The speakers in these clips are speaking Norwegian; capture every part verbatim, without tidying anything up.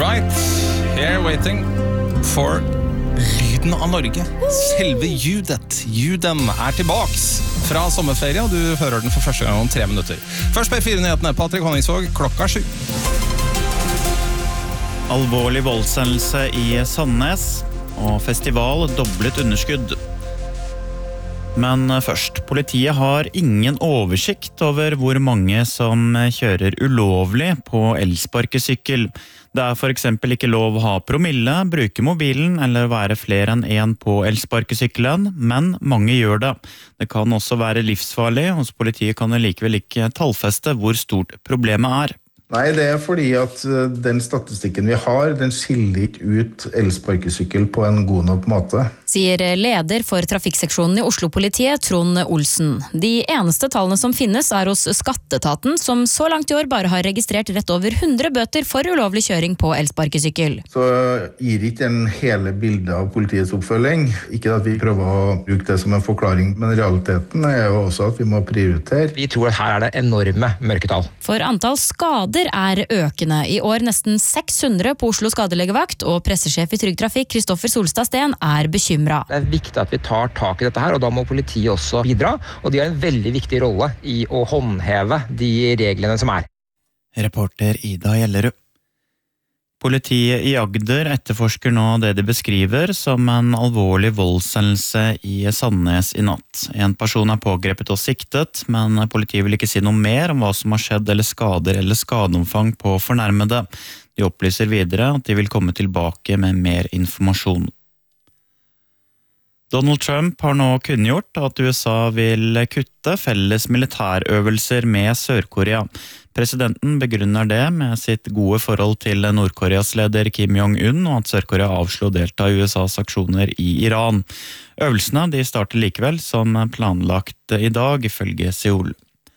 right, here waiting for lyden av Norge. Selve Judet. Juden er tilbaks fra sommerferie, og du hører den for første gang om tre minutter. Først P fire-nyhetene, Patrick Honningsvåg, klokka sju. Alvorlig voldshendelse i Sandnes, og festival doblet underskudd. Men først, politiet har ingen oversikt over hvor mange som kjører ulovlig på elsparkesykkel. Det er for eksempel ikke lov å ha promille, bruke mobilen eller være flere enn en på elsparkesykkelen, men mange gjør det. Det kan også være livsfarlig, hos politiet kan det likevel ikke tallfeste hvor stort problemet er. Nei, det er fordi at den statistikken vi har, den skiller ikke ut elsparkesykkel på en god nok måte. Sier leder for trafikkseksjonen i Oslo-politiet, Trond Olsen. De eneste tallene som finnes er hos Skatteetaten, som så langt i år bare har registrert rett over hundre bøter for ulovlig kjøring på elsparkesykkel. Så gir ikke en hele bildet av politiets oppfølging. Ikke at vi prøver å bruke det som en forklaring, men realiteten er jo også at vi må prioritere. Vi tror at her er det enorme mørketall. For antall skader er økende. I år nesten seks hundre på Oslo skadelegevakt, og pressesjef i Trygg Trafikk, Kristoffer Solstad Sten, er bekymret. Det er viktig at vi tar tak i dette her, og da må politiet også bidra, og de har en veldig viktig rolle i å håndheve de reglene som er. Reporter Ida Gjellerud. Politiet i Agder etterforsker nå det de beskriver som en alvorlig voldshendelse i Sandnes i natt. En person er pågrepet og siktet, men politiet vil ikke si noe mer om hva som har skjedd eller skader eller skadeomfang på fornærmede. De opplyser videre at de vil komme tilbake med mer informasjon. Donald Trump har nå kunngjort at U S A vil kutte felles militærøvelser med Sør-Korea. Presidenten begrunner det med sitt gode forhold til Nord-Koreas leder Kim Jong-un, og at Sør-Korea avslo delta i U S A's aksjoner i Iran. Øvelsene de starter likevel som planlagt i dag, ifølge Seoul.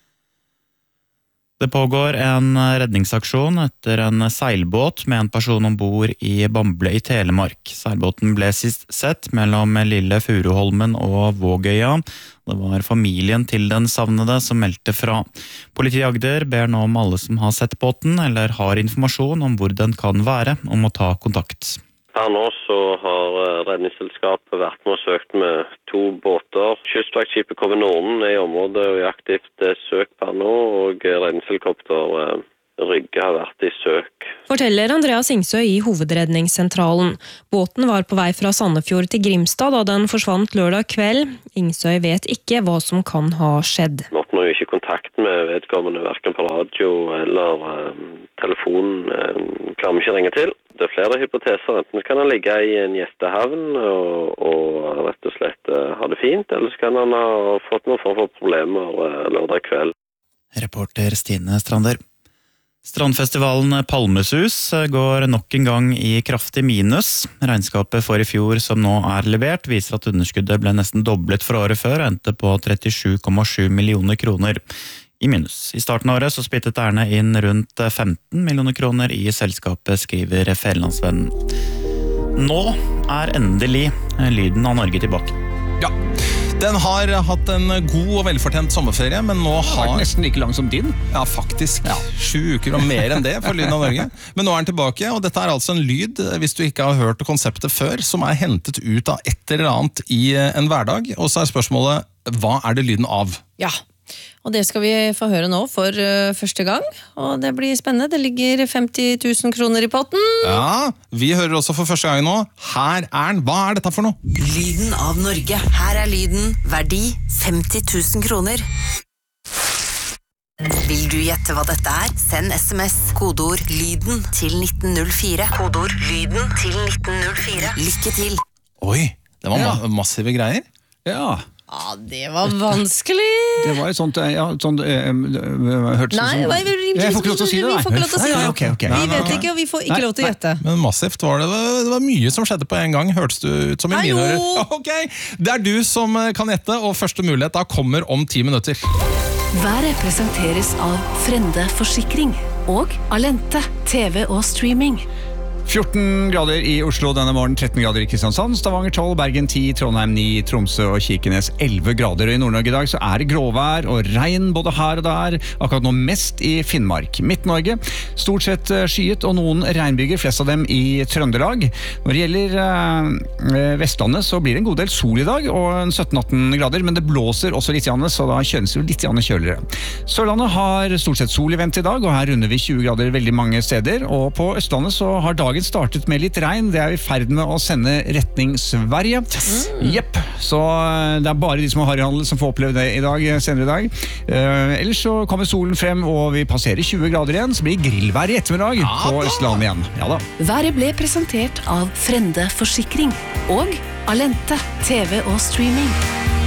Det pågår en redningsaksjon etter en seilbåt med en person ombord i Bamble i Telemark. Seilbåten ble sist sett mellom Lille Furuholmen og Vågøya. Det var familien til den savnede som meldte fra. Politiet i Agder ber nå om alle som har sett båten eller har informasjon om hvor den kan være, om å ta kontakt. Her nå så har redningsselskapet vært med og søkt med to båter. Kystvaktskipet Kove Norden er i området og i aktivt søk per nå, og redningshelikopter Rygge har vært i søk. Forteller Andreas Ingsøy i Hovedredningssentralen. Båten var på vei fra Sandefjord til Grimstad da den forsvant lørdag kveld. Ingsøy vet ikke hva som kan ha skjedd. Vi oppnår jo ikke kontakt med vedkommende, hverken på radio eller um, telefon. Um, klarer vi ikke ringe til. Det er flere hypoteser. Enten kan han ligge i en gjestehavn og, og rett og slett uh, ha det fint, eller så kan han ha fått noen form for problemer uh, lørdag kveld. Reporter Stine Strander. Strandfestivalen Palmesus går nok en gang i kraftig minus. Regnskapet for i fjor som nå er levert viser at underskuddet ble nesten doblet fra året før og endte på trettisju komma sju millioner kroner i minus. I starten av året så spyttet Erne inn rundt femten millioner kroner i selskapet, skriver Fædrelandsvennen. Nå er endelig lyden av Norge tilbake. Ja, den har hatt en god og velfortjent sommerferie, men nå har... Det har vært nesten like lang som din. Ja, faktisk. Ja. Sju uker og mer enn det for Lyden av Norge. Men nå er den tilbake, og dette er altså en lyd, hvis du ikke har hørt konseptet før, som er hentet ut av et eller annet i en hverdag. Og så er spørsmålet, hva er det lyden av? Ja, og det skal vi få høre nå for uh, første gang, og det blir spennende. Det ligger femti tusen kroner i potten. Ja, vi hører også for første gang nå. Her er den. Hva er dette for noe? Lyden av Norge. Her er lyden. Verdi femti tusen kroner. Vil du gjette hva dette er? Send sms, kodeord lyden til nitten null fire. Kodeord lyden til nitten null fire. Lykke til. Oi, det var ma massive greier. Ja. Ja, det var vanskelig. Det var et sånt, ja, sånt øh, øh, hørtes Nei, som... nei, vi, vi, jeg får ikke lov til å si det, vi får ikke lov til å si det. Nei, okay, okay. Vi vet ikke, og vi får ikke nei, lov til å gjette. Men massivt var det. Det var mye som skjedde på en gang. Hørtes du ut som en mine ører? Ok, det er du som kan gjette, og første mulighet da kommer om ti minutter. Været presenteres av Frende Forsikring og Alente, T V og streaming. fjorten grader i Oslo denne morgen, tretten grader i Kristiansand, Stavanger tolv, Bergen ti, Trondheim ni, Tromsø og Kirkenes elleve grader. Og i Nord-Norge i dag så er det gråvær og regn både her og der, akkurat nå mest i Finnmark. Midt-Norge, stort sett skyet og noen regnbyger, flest av dem i Trøndelag. Når det gjelder eh, Vestlandet så blir det en god del sol i dag, og sytten atten grader, men det blåser også litt, så da kjøles det litt kjøligere. Sørlandet har stort sett sol i vent i dag, og her runder vi tjue grader veldig mange steder, og på Østlandet så har dagen startet med litt regn. Det er vi i ferd med å sende retning Sverige. Mm. Jepp, så det er bare de som har harryhandel som får oppleve det i dag, senere i dag. Uh, ellers så kommer solen frem, og vi passerer tjue grader igjen, så blir det grillvær i ettermiddag ja, på Østlandet igjen. Ja da. Været ble presentert av Frende Forsikring og Alente, T V og streaming.